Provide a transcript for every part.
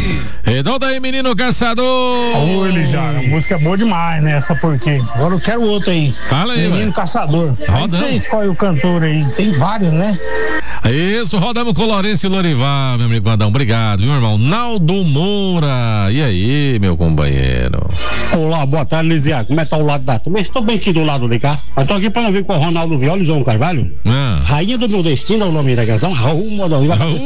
Então daí, menino caçador. Ô, Elisara, a música é boa demais, né? Essa porque. Agora eu quero outro aí. Fala aí, Menino Caçador. Aí você escolhe o cantor aí. Tem vários, né? Isso, rodamos com Lourenço e Lorival, meu amigo Vandão. Obrigado, viu, irmão? Naldo Moura. E aí, meu companheiro? Olá, boa tarde, Lisiar. Como é que tá o lado da turma? Estou bem aqui do lado de cá. Eu tô aqui para ver com o Ronaldo Viola e João Carvalho. Rainha do meu destino é o nome da canção. Raul Modão.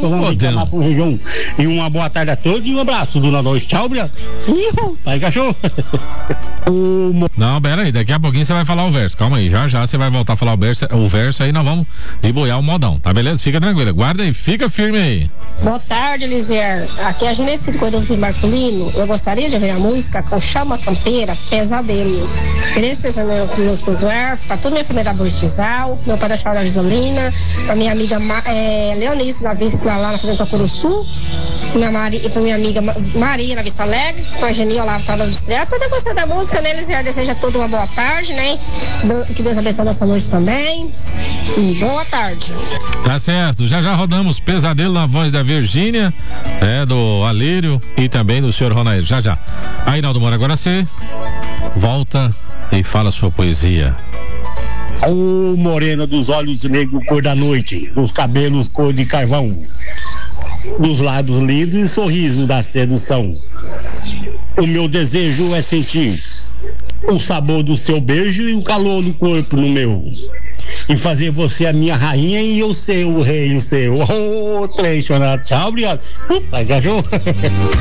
E uma boa tarde a todos e um abraço do Nós. Tchau, obrigado. Tá aí, cachorro. Não, pera aí, daqui a pouquinho você vai falar o verso. Calma aí, já você vai voltar a falar o verso aí nós vamos deboiar o modão, tá beleza? Fica tranquilo, guarda aí, fica firme aí. Boa tarde, Lisier. Aqui é a Genecide, cuidando do Marcolino. Eu gostaria de ouvir a música com Chama Campeira, Pesadelo. Queria expressar meus huérfãos, pra toda minha família da Bortizal, meu pai da Chora Visolina, pra minha amiga Leonice, lá na Fazenda Curuçu, pra minha amiga Maria, na Vista Alegre, com a Geni Olavo, tá na Industrial. Pra ter gostado da música, né, Lisier? Deseja toda uma boa tarde, né? Que Deus abençoe a nossa noite também. E boa tarde. Tá certo, já rodamos Pesadelo na voz da Virgínia, do Alírio e também do senhor Ronair, já. Aí, Naldo Moura, agora você volta e fala sua poesia. Ô morena dos olhos negros cor da noite, dos cabelos cor de carvão, dos lábios lindos e sorriso da sedução. O meu desejo é sentir o sabor do seu beijo e o calor do corpo no meu. E fazer você a minha rainha e eu ser o rei, o seu. Ô, trem, tchau, obrigado. Vai, cachorro.